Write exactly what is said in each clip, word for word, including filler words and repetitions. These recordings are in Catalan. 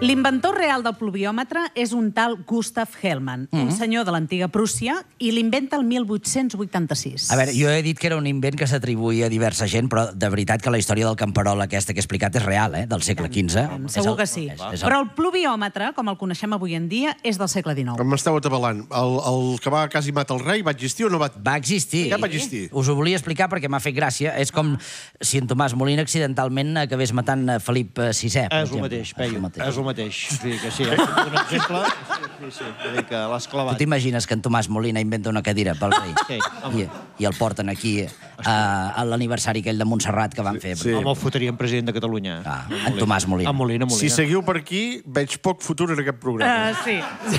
L'inventor real del pluviòmetre és un tal Gustav Hellmann, un senyor de l'antiga Prússia, i l'inventa el mil vuit-cents vuitanta-sis. A veure, jo he dit que era un invent que s'atribuïa a diversa gent, però de veritat que la història del camperol aquesta que he explicat és real, eh? Del segle quinze. Segur que sí. Però el pluviòmetre, com el coneixem avui en dia, és del segle dinou. M'esteu atabalant. El, el que va quasi matar el rei va existir o no va... Va existir. Ja va existir. Us ho volia explicar perquè m'ha fet gràcia. És com si en Tomàs Molina accidentalment acabés matant Felip sisè. És el mateix, Peyu. És el mateix. Sí, que sí. Un exemple... Sí, sí. Vull dir que l'has clavat. Tu t'imagines que en Tomàs Molina inventa una cadira pel rei? Sí. I, I el porten aquí a, a l'aniversari aquell de Montserrat que van fer. Sí. Home, el fotríem president de Catalunya. Ah, en Tomàs Molina. En Molina, Molina. Si seguiu per aquí, veig poc futur en aquest programa. Uh, sí.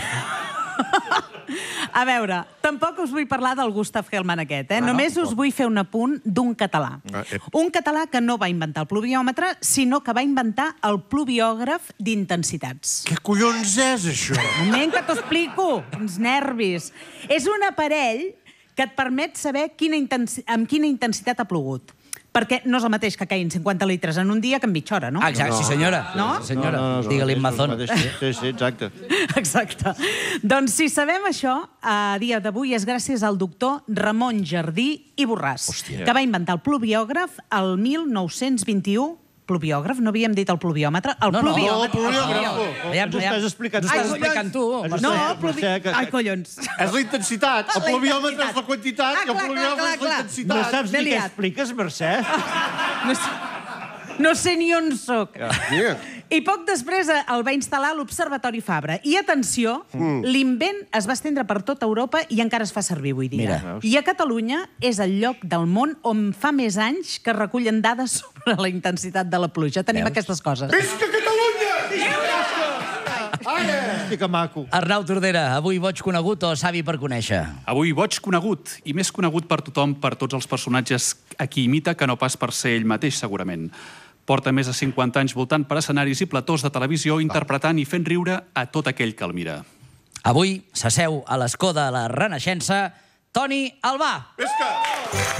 A veure, tampoc us vull parlar del Gustav Hellmann aquest, eh? Només us vull fer un apunt d'un català. Un català que no va inventar el pluviòmetre, sinó que va inventar el pluviògraf d'intensitats. Què collons és, això? Un moment que t'ho explico, uns nervis. És un aparell que et permet saber quina intensi- amb quina intensitat ha plogut. Perquè no és el mateix que caiguin cinquanta litres en un dia que en mitja hora, no? Ah, exacte, sí senyora. No? Sí senyora, digue-li en Mazón. Sí, sí, exacte. Exacte. Doncs si sabem això, a dia d'avui és gràcies al doctor Ramon Jardí i Borràs, que va inventar el pluviògraf el mil nou-cents vint-i-u. Pluviògraf? No havíem dit el pluviòmetre? El No, no, pluviòmetre. el pluviògraf. Aviam, Tu estàs explicant... Tu Ai, estàs explicant tu. No, el pluvi... Ai, collons. És la intensitat. El La pluviòmetre intensitat. és la quantitat Ah, i el clar, pluviòmetre clar, és la clar, intensitat. No saps M'he ni què liat. expliques, Mercè? No sé, no sé ni on soc. Yeah. I poc després el va instal·lar a l'Observatori Fabra. I atenció, l'invent es va estendre per tota Europa i encara es fa servir avui dia. Mira. I a Catalunya és el lloc del món on fa més anys que es recullen dades sobre la intensitat de la pluja. Tenim Veus? aquestes coses. Visca Catalunya! Ara! Hosti, que maco. Arnau Tordera, avui boig conegut o savi per conèixer? Avui boig conegut, i més conegut per tothom, per tots els personatges a qui imita, que no pas per ser ell mateix, segurament. Porta més de cinquanta anys voltant per escenaris i platós de televisió, interpretant i fent riure a tot aquell que el mira. Avui s'asseu a l'escó de la Renaixença Toni Albà. Visca!